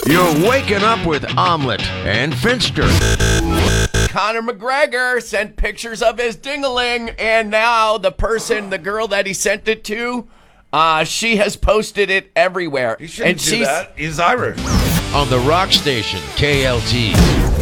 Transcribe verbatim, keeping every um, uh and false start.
You're waking up with Omelette and Finster. Conor McGregor sent pictures of his ding-a-ling, and now the person, the girl that he sent it to, uh, she has posted it everywhere. He shouldn't and do she's, that. He's Irish. On the rock station, K L T.